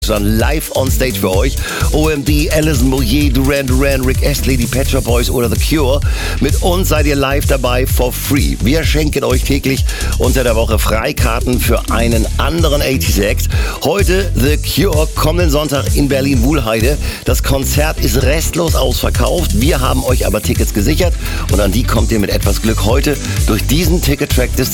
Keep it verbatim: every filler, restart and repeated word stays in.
Dann live on stage für euch. O M D, Alison Moyet, Duran Duran, Rick Astley, die Pet Shop Boys oder The Cure. Mit uns seid ihr live dabei for free. Wir schenken euch täglich unter der Woche Freikarten für einen anderen achtziger Act. Heute The Cure, kommenden Sonntag in Berlin-Wuhlheide. Das Konzert ist restlos ausverkauft. Wir haben euch aber Tickets gesichert und an die kommt ihr mit etwas Glück heute durch diesen Ticket-Track des